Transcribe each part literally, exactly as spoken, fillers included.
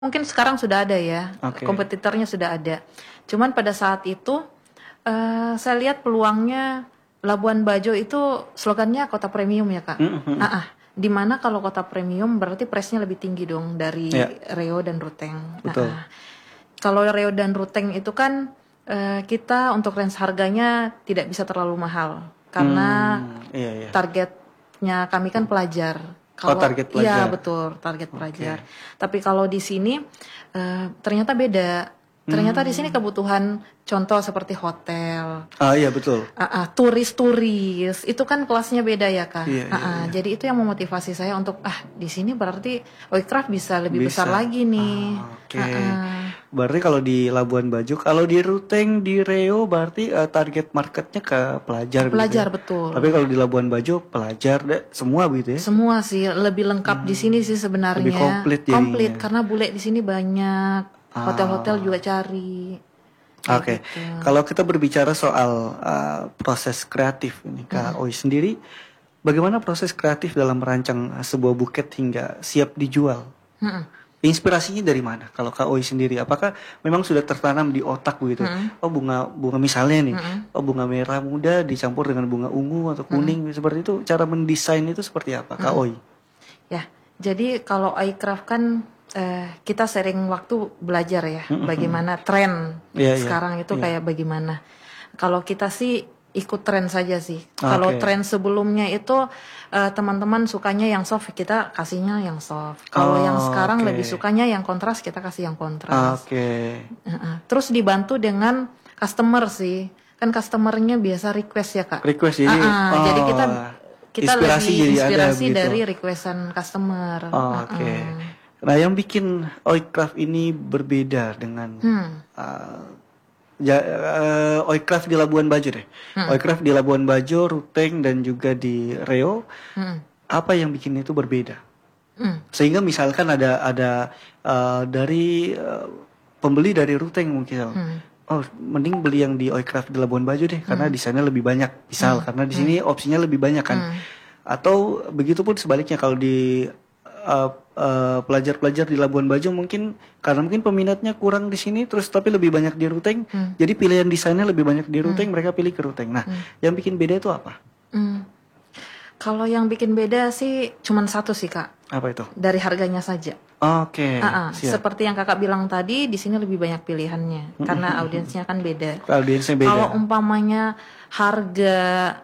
Mungkin sekarang sudah ada ya, Oke. kompetitornya sudah ada. Cuman pada saat itu eh, saya lihat peluangnya Labuan Bajo itu slogannya kota premium ya Kak. Mm, mm. Ah, ah. Dimana kalau kota premium berarti price-nya lebih tinggi dong dari Ya, Reo dan Ruteng. Ah, betul. ah. Kalau Reo dan Ruteng itu kan eh, kita untuk range harganya tidak bisa terlalu mahal karena Hmm, iya iya. targetnya kami kan pelajar. Oh, Kalau target iya pelajar. betul target Oke. pelajar. Tapi kalau di sini eh, ternyata beda. Ternyata di sini Hmm. kebutuhan contoh seperti hotel, Ah, iya betul. ah, ah, turis-turis itu kan kelasnya beda ya Kak. Iya Ah, iya ah. iya. Jadi itu yang memotivasi saya untuk ah di sini berarti Oikraf bisa lebih besar Bisa. lagi nih. Ah, oke. Ah, ah. Berarti kalau di Labuan Bajo, kalau di Ruteng, di Reo berarti eh, target marketnya ke pelajar begitu ya. Pelajar betul. Tapi kalau di Labuan Bajo pelajar deh, semua begitu ya. Semua sih lebih lengkap di sini sih Lebih sebenarnya. komplit Komplit jadinya. karena bule di sini banyak. Hotel-hotel juga Ah, cari. Kayak oke. gitu. Kalau kita berbicara soal uh, proses kreatif ini, Kak Mm-mm. Oi sendiri, bagaimana proses kreatif dalam merancang uh, sebuah buket hingga siap dijual? Mm-mm. Inspirasinya dari mana? Kalau Kak Oi sendiri, apakah memang sudah tertanam di otak begitu? Mm-mm. Oh bunga bunga misalnya nih, Mm-mm. oh bunga merah muda dicampur dengan bunga ungu atau kuning seperti itu. Cara mendesain itu seperti apa, Kak Mm-mm. Oi? Ya, jadi kalau iCraft kan eh, kita sering waktu belajar ya, bagaimana tren Iya iya sekarang itu iya. kayak bagaimana. Kalau kita sih ikut tren saja sih. Kalau Oke. tren sebelumnya itu eh, teman-teman sukanya yang soft, kita kasihnya yang soft. Kalau yang Oh, sekarang oke. lebih sukanya yang kontras, kita kasih yang kontras. Oke. Heeh. Terus dibantu dengan customer sih. Kan customernya biasa request ya Kak. Request jadi, Ah, ah, jadi kita oh, kita inspirasi lebih jadi ada inspirasi begitu. dari requestan customer. Oh, Ah, oke. ah. Nah, yang bikin Oikraf ini berbeda dengan Hmm. uh, ja, uh, Oikraf di Labuan Bajo deh. Hmm. Oikraf di Labuan Bajo, Ruteng dan juga di Reo, Hmm. apa yang bikin itu berbeda? Hmm. Sehingga misalkan ada ada uh, dari uh, pembeli dari Ruteng mungkin, Hmm. oh mending beli yang di Oikraf di Labuan Bajo deh karena desainnya lebih banyak, misal karena di sini opsinya lebih banyak kan. Hmm. Atau begitupun sebaliknya kalau di uh, uh, pelajar-pelajar di Labuan Bajo mungkin karena mungkin peminatnya kurang di sini terus tapi lebih banyak di Ruteng, Hmm. jadi pilihan desainnya lebih banyak di Ruteng, mereka pilih ke Ruteng. Nah, yang bikin beda itu apa? Hmm. Kalau yang bikin beda sih cuman satu sih Kak, Apa itu? dari harganya saja. Oke, Ah, ah. siap. Seperti yang Kakak bilang tadi, di sini lebih banyak pilihannya karena audiensnya kan beda. Audiensnya beda. Kalau umpamanya harga,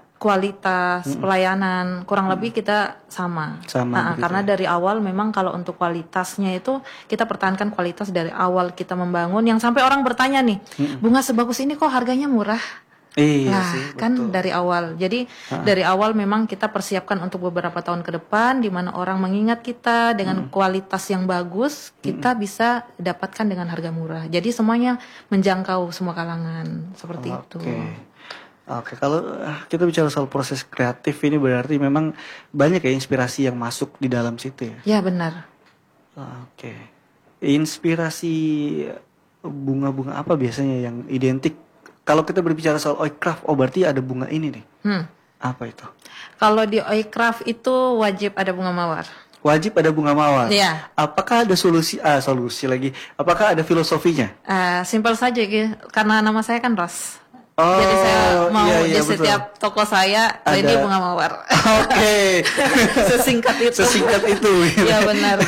kualitas, pelayanan kurang lebih kita sama. Sama Ah, ah, begitu karena ya. dari awal memang kalau untuk kualitasnya itu kita pertahankan kualitas dari awal kita membangun yang sampai orang bertanya nih, bunga sebagus ini kok harganya murah? Iya Lah, sih, kan betul. dari awal. Jadi dari awal memang kita persiapkan untuk beberapa tahun ke depan di mana orang mengingat kita dengan kualitas yang bagus, kita bisa dapatkan dengan harga murah. Jadi semuanya menjangkau semua kalangan, seperti itu. Oke. Oke, kalau ah, kita bicara soal proses kreatif ini berarti memang banyak ya inspirasi yang masuk di dalam situ ya. Ya, benar. Oke. Inspirasi bunga-bunga apa biasanya yang identik? Kalau kita berbicara soal Oikraf, oh berarti ada bunga ini nih. Hmm. Apa itu? Kalau di Oikraf itu wajib ada bunga mawar. Wajib ada bunga mawar. Iya. Apakah ada solusi? Ah, solusi lagi. Apakah ada filosofinya? Eh, simpel saja gitu, karena nama saya kan Ros. Oh, Jadi saya mau iya, iya, di betul. setiap toko saya Ada. ini bunga mawar. Oke. Sesingkat itu. Sesingkat itu. Ya benar.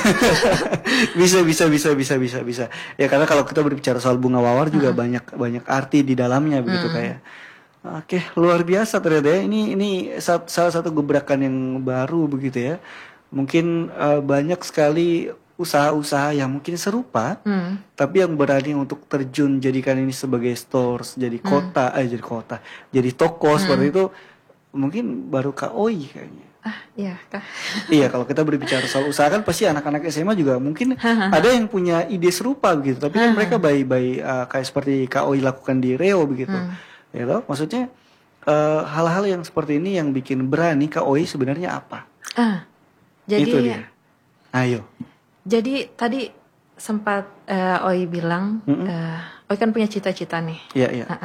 bisa bisa bisa bisa bisa bisa. Ya karena kalau kita berbicara soal bunga mawar juga banyak banyak arti di dalamnya begitu kayak. Oke, luar biasa ternyata ya. Ini ini sa- salah satu gebrakan yang baru begitu ya. Mungkin eh, banyak sekali usaha-usaha yang mungkin serupa, Hmm. tapi yang berani untuk terjun jadikan ini sebagai stores, jadi kota, eh jadi kota, jadi toko seperti itu, mungkin baru Kak Oi kayaknya. Ah, iya kah? Iya, kalau kita berbicara soal usaha kan pasti anak-anak S M A juga mungkin ada yang punya ide serupa begitu, tapi kan mereka bayi-bayi uh, kayak seperti Kak Oi lakukan di Reo begitu. Ya toh? Maksudnya uh, hal-hal yang seperti ini yang bikin berani Kak Oi sebenarnya apa? Ah, jadi Itu dia. Ayo. jadi tadi sempat eh, Oi bilang, eh, Oi kan punya cita-cita nih. Iya, iya. Ah, ah.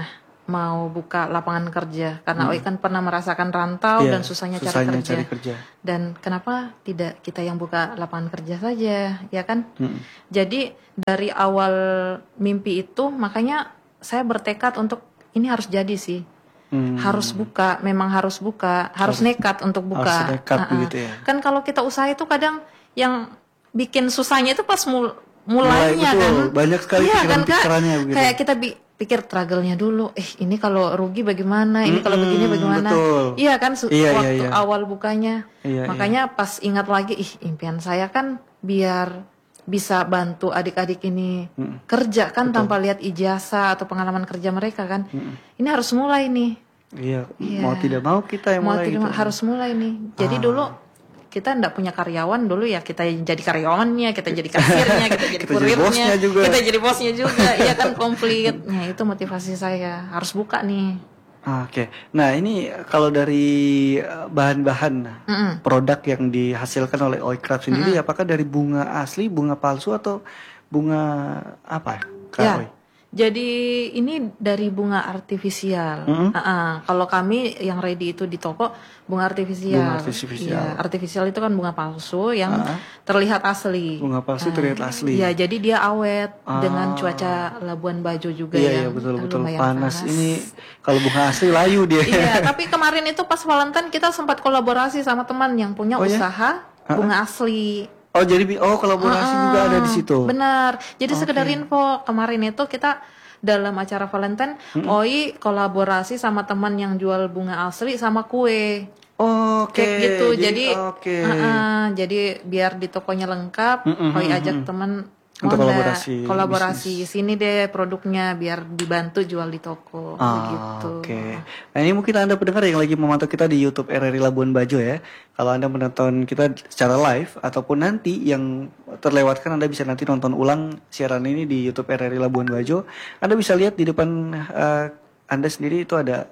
mau buka lapangan kerja karena Hmm. Oi kan pernah merasakan rantau Iya, dan susahnya, susahnya cari kerja. cari kerja. Dan kenapa tidak kita yang buka lapangan kerja saja, ya kan? Mm. Jadi dari awal mimpi itu makanya saya bertekad untuk ini harus jadi sih. Hmm. Harus buka, memang harus buka, harus, nekat untuk buka. harus nekat Ah, ah. begitu ya. Kan kalau kita usaha itu kadang yang bikin susahnya itu pas mul Mulai, mulainya betul. kan. Banyak sekali Iya kan, Kak? pikiran-pikirannya begitu. Kayak kita bi- pikir struggle-nya dulu. Eh, ini kalau rugi bagaimana? Ini kalau Mm-mm, begini bagaimana? betul. Iya kan su- Iya, iya, waktu iya. awal bukanya. Iya, Makanya pas ingat lagi, ih impian saya kan biar bisa bantu adik-adik ini Mm. kerja kan tanpa lihat ijazah atau pengalaman kerja mereka kan. Ini harus mulai nih. Iya, Iya. mau tidak mau kita yang Mau mulai tidak gitu. mau, harus mulai nih. Jadi Ah. dulu kita enggak punya karyawan dulu ya, kita jadi karyawannya, kita jadi kasirnya, kita jadi Kita jadi kurirnya, bosnya juga. kita jadi bosnya juga. Iya kan, komplit. Nah, itu motivasi saya. Harus buka nih. Ah, Oke, nah ini kalau dari eh, bahan-bahan Mm-mm. produk yang dihasilkan oleh Oicraft sendiri, apakah dari bunga asli, bunga palsu atau bunga apa, Kak Ya. Oi? Jadi ini dari bunga artifisial. Mm-mm. Ah, ah. Kalau kami yang ready itu di toko bunga artifisial. Bunga artifisial. Iya, artifisial itu kan bunga palsu yang Ah. terlihat asli. Bunga palsu Ah, terlihat asli. Iya, jadi dia awet Ah. dengan cuaca Labuan Bajo juga Iya, iya yang betul betul lumayan panas. Ini kalau bunga asli layu dia. Iya, tapi kemarin itu pas Valentine kita sempat kolaborasi sama teman yang punya Oh, ya? usaha bunga asli. Oh jadi bi- oh kolaborasi Ah, juga ada di situ. Benar. Jadi Oke. sekedar info, kemarin itu kita dalam acara Valentine, Oi kolaborasi sama teman yang jual bunga asli sama kue. Oke. Kayak gitu. Jadi oke. uh-uh, jadi biar di tokonya lengkap, Mm-mm, Oi mm-mm, ajak mm-mm. teman Untuk mau nggak kolaborasi kolaborasi sini deh produknya biar dibantu jual di toko Ah, begitu. Oke. Nah ini mungkin Anda pendengar yang lagi memantau kita di YouTube R R I Labuan Bajo ya. Kalau Anda menonton kita secara live ataupun nanti yang terlewatkan, Anda bisa nanti nonton ulang siaran ini di YouTube R R I Labuan Bajo. Anda bisa lihat di depan eh, Anda sendiri itu ada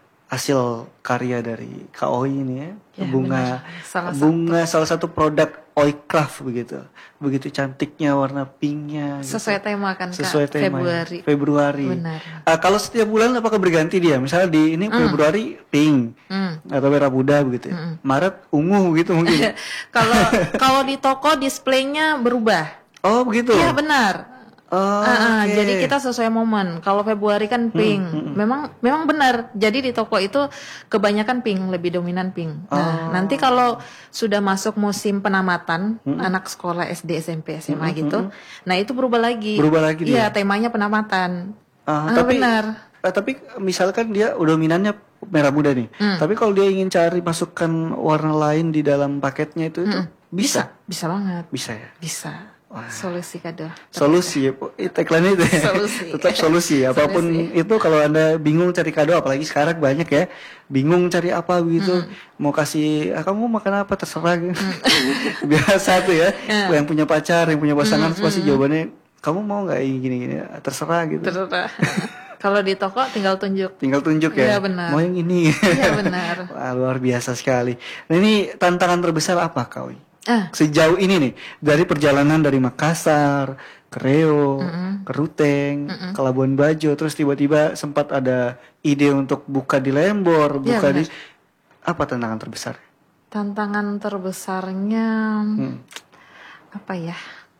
hasil karya dari Kak Oi ini ya. Ya, bunga benar. Salah bunga salah satu produk Oicraft begitu. Begitu cantiknya warna pinknya gitu. Sesuai tema kan Kak, Sesuai tema Februari. Februari. Benar. Ah, kalau setiap bulan apakah berganti dia? Misalnya di ini Februari pink Hmm. atau merah muda begitu ya. Maret ungu gitu mungkin. Kalau kalau di toko displaynya berubah. Oh begitu. Iya benar. Oh, Ah, ah, oke. jadi kita sesuai momen. Kalau Februari kan pink. Memang memang benar. Jadi di toko itu kebanyakan pink, lebih dominan pink. Nah, nanti kalau sudah masuk musim penamatan anak sekolah S D, S M P, S M A gitu. Nah, itu berubah lagi. Berubah lagi Iya, dia. temanya penamatan. Ah, Ah, tapi benar. eh, tapi misalkan dia dominannya merah muda nih. Hmm. Tapi kalau dia ingin cari masukkan warna lain di dalam paketnya itu itu bisa. Bisa banget. Bisa ya. Bisa. Solusi kado. Solusi ya, Po. Eh, tagline itu ya. Solusi. Tetap solusi. Apapun itu kalau Anda bingung cari kado, apalagi sekarang banyak ya, bingung cari apa begitu, mau kasih, ah, kamu makan apa terserah gitu. Biasa tuh ya, yang punya pacar, yang punya pasangan pasti jawabannya, kamu mau nggak ini gini-gini, terserah gitu. Terserah. Kalau di toko tinggal tunjuk. Tinggal tunjuk ya. Iya, benar. Mau yang ini. Iya benar. Wah, luar biasa sekali. Nah ini tantangan terbesar apa kau? Ah, Sejauh ini nih, dari perjalanan dari Makassar ke Reo, ke Ruteng, ke Labuan Bajo, terus tiba-tiba sempat ada ide untuk buka di Lembor, Iya, buka di benar. apa tantangan terbesar? tantangan terbesarnya Hmm. apa ya?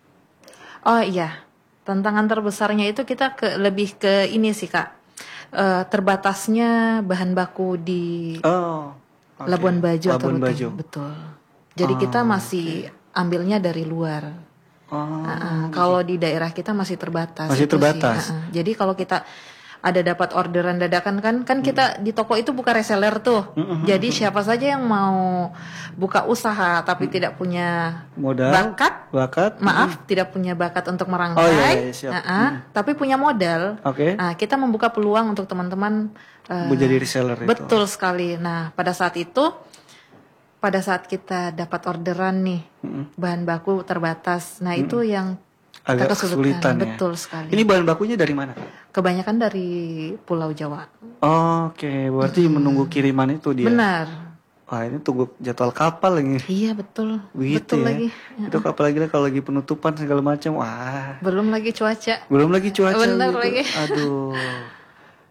Oh iya, tantangan terbesarnya itu kita ke lebih ke ini sih Kak. Eh, terbatasnya bahan baku di Oh, oke. Labuan Bajo atau Labuan Ruteng. Bajo. Betul. Jadi Oh, kita masih ambilnya dari luar. Oh, Ah, kalau di daerah kita masih terbatas. Masih itu sih. terbatas. Ah, ah. Jadi kalau kita ada dapat orderan dadakan kan, kan kita di toko itu buka reseller tuh. Jadi siapa saja yang mau buka usaha tapi tidak punya modal, bakat, bakat, maaf tidak punya bakat untuk merangkai, Oh, iya, iya, siap. ah, ah, tapi punya modal. Oke. Nah, kita membuka peluang untuk teman-teman. eh, Mau jadi reseller itu. Betul sekali. Nah, pada saat itu, pada saat kita dapat orderan nih, bahan baku terbatas. Nah, itu yang kita Agak kesulitan ya. Betul sekali. Ini bahan bakunya dari mana? Kebanyakan dari Pulau Jawa. Oke, berarti menunggu kiriman itu dia. Benar. Wah, ini tunggu jadwal kapal lagi. Iya betul. Begitu betul ya. lagi. Itu apalagi lah kalau lagi penutupan segala macam. Wah, Belum lagi cuaca. belum lagi cuaca Benar gitu. lagi. Aduh.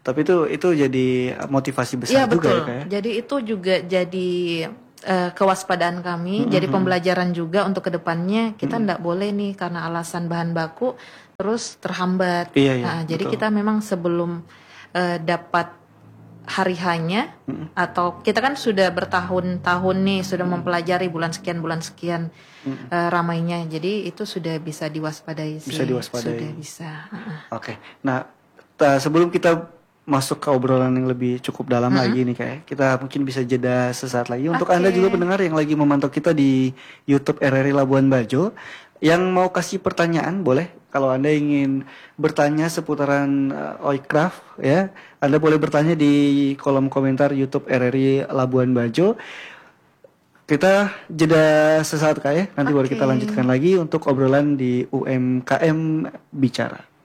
Tapi itu itu jadi motivasi besar Iya juga betul. ya Kak ya. Jadi itu juga jadi eh, kewaspadaan kami, jadi pembelajaran juga untuk kedepannya kita ndak boleh nih karena alasan bahan baku terus terhambat. Iya, iya, Nah, jadi betul. kita memang sebelum eh, dapat hari hanya atau kita kan sudah bertahun-tahun nih sudah mempelajari bulan sekian bulan sekian eh, ramainya. Jadi itu sudah bisa diwaspadai sih. Bisa diwaspadai. Sudah bisa. Heeh. Oke. Nah, ta- sebelum kita masuk ke obrolan yang lebih cukup dalam lagi nih kayak kita mungkin bisa jeda sesaat lagi untuk Oke. Anda juga pendengar yang lagi memantau kita di YouTube R R I Labuan Bajo yang mau kasih pertanyaan boleh kalau Anda ingin bertanya seputaran uh, Oikraf ya Anda boleh bertanya di kolom komentar YouTube R R I Labuan Bajo. Kita jeda sesaat Kak ya nanti baru Oke. kita lanjutkan lagi untuk obrolan di U M K M Bicara.